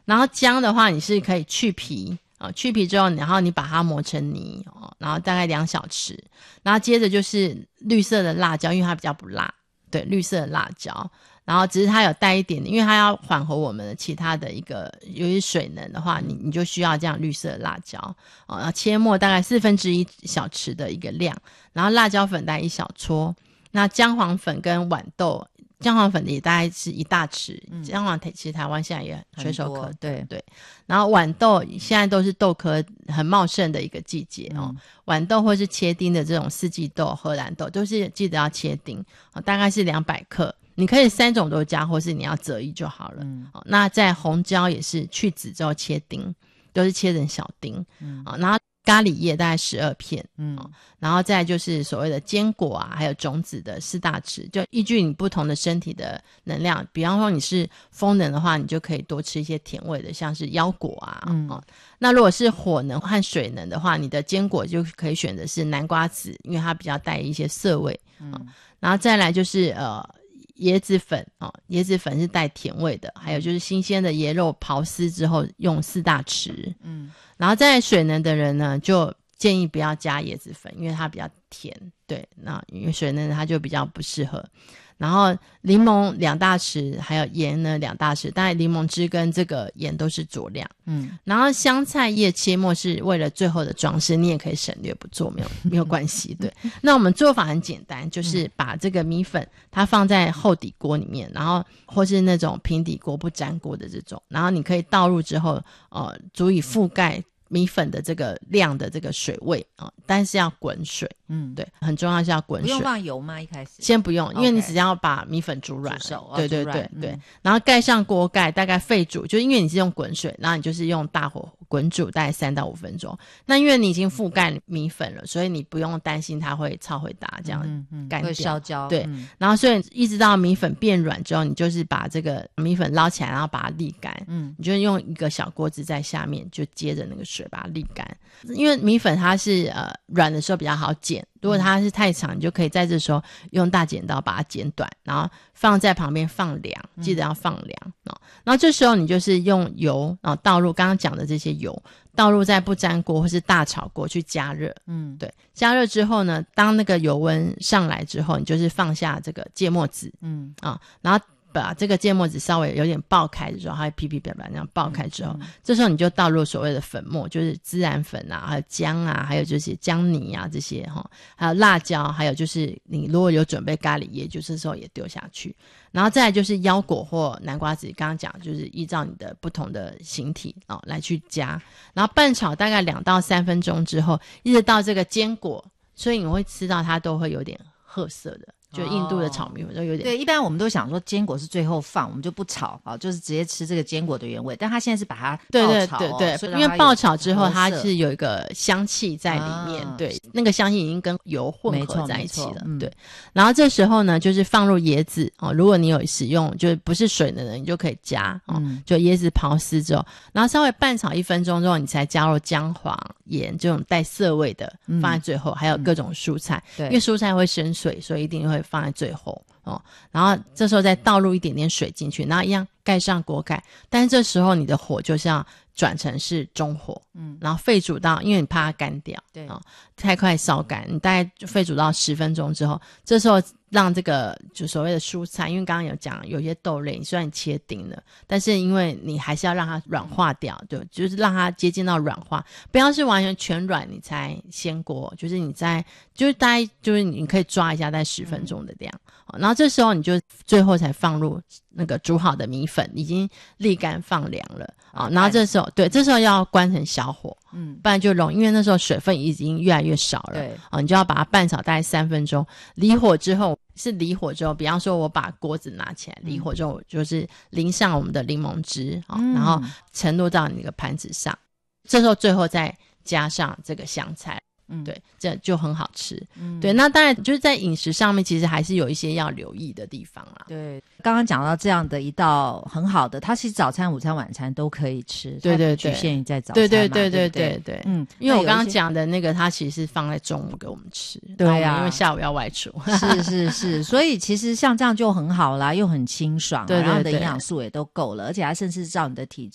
然后姜的话你是可以去皮去皮之后然后你把它磨成泥然后大概2小匙，然后接着就是绿色的辣椒，因为它比较不辣，对，绿色的辣椒，然后只是它有带一点点，因为它要缓和我们的其他的一个有些水能的话你就需要这样绿色的辣椒然后切末大概1/4小匙的一个量，然后辣椒粉大概1小撮，那姜黄粉跟豌豆，姜黄粉也大概是1大匙，姜黄其实台湾现在也垂手可得，对。然后豌豆现在都是豆科很茂盛的一个季节豌豆或是切丁的这种四季豆、荷兰豆都是记得要切丁大概是200克，你可以3种都加，或是你要择一就好了那在红椒也是去籽之后切丁，都是切成小丁然后咖喱叶大概12片然后再就是所谓的坚果还有种子的4大匙，就依据你不同的身体的能量，比方说你是风能的话你就可以多吃一些甜味的，像是腰果那如果是火能和水能的话，你的坚果就可以选的是南瓜籽，因为它比较带一些涩味然后再来就是椰子粉椰子粉是带甜味的，还有就是新鲜的椰肉刨丝之后用4大匙然后在水能的人呢就建议不要加椰子粉，因为它比较甜，对，那因为水能它就比较不适合。然后柠檬2大匙，还有盐呢2大匙，当然柠檬汁跟这个盐都是佐料然后香菜叶切末是为了最后的装饰，你也可以省略不做，没有关系对。那我们做法很简单，就是把这个米粉它放在厚底锅里面，然后或是那种平底锅不粘锅的这种，然后你可以倒入之后足以覆盖米粉的这个量的这个水位但是要滚水对，很重要是要滚水。 不用放油吗？一开始先不用，因为你只要把米粉煮软对对对对然后盖上锅盖，大概沸煮，就因为你是用滚水，然后你就是用大火滚煮大概3到5分钟。那因为你已经覆盖米粉了，所以你不用担心它会超会打这样干掉会烧焦对然后所以一直到米粉变软之后，你就是把这个米粉捞起来，然后把它沥干你就用一个小锅子在下面就接着那个水把它沥干，因为米粉它是软的时候比较好剪，如果它是太长你就可以在这时候用大剪刀把它剪短，然后放在旁边放凉，记得要放凉然后这时候你就是用油倒入刚刚讲的这些油，倒入在不粘锅或是大炒锅去加热对，加热之后呢，当那个油温上来之后，你就是放下这个芥末籽然后把这个芥末籽稍微有点爆开的时候，它会噼噼啪啪这样爆开之后这时候你就倒入所谓的粉末，就是孜然粉还有姜还有这些姜泥这些还有辣椒，还有就是你如果有准备咖喱叶就这时候也丢下去，然后再来就是腰果或南瓜籽，刚刚讲就是依照你的不同的形体来去加，然后拌炒大概2到3分钟之后，一直到这个坚果，所以你会吃到它都会有点褐色的，就印度的炒米粉就有点对，一般我们都想说坚果是最后放，我们就不炒就是直接吃这个坚果的原味，但它现在是把它爆炒对，因为爆炒之后它是有一个香气在里面对，那个香气已经跟油混合在一起了对。然后这时候呢就是放入椰子如果你有使用就是不是水的人你就可以加就椰子刨丝之后，然后稍微拌炒1分钟之后，你才加入姜黄盐这种带涩味的放在最后还有各种蔬菜因为蔬菜会生水，所以一定会放在最后然后这时候再倒入一点点水进去，然后一样盖上锅盖，但是这时候你的火就是要转成是中火然后沸煮到，因为你怕它干掉对太快烧干，你大概就沸煮到10分钟之后，这时候让这个就所谓的蔬菜，因为刚刚有讲有些豆类虽然你切丁了，但是因为你还是要让它软化掉对，就是让它接近到软化，不要是完全软你才掀锅，就是你在就是大概就是你可以抓一下在10分钟的量然后这时候你就最后才放入那个煮好的米粉，已经沥干放凉了然后这时候对，这时候要关成小火不然就容易，因为那时候水分已经越来越少了对你就要把它拌炒大概3分钟，离火之后比方说我把锅子拿起来离火之后就是淋上我们的柠檬汁然后盛入到你的盘子上，这时候最后再加上这个香菜对，这就很好吃对，那当然就是在饮食上面其实还是有一些要留意的地方啦对，刚刚讲到这样的一道很好的，它其实早餐午餐晚餐都可以吃对对对，局限于在早餐嘛对对对对对因为我刚刚讲的那个它其实是放在中午给我们吃对因为下午要外出是所以其实像这样就很好啦，又很清爽对对对，然后你的营养素也都够了，而且它甚至照你的体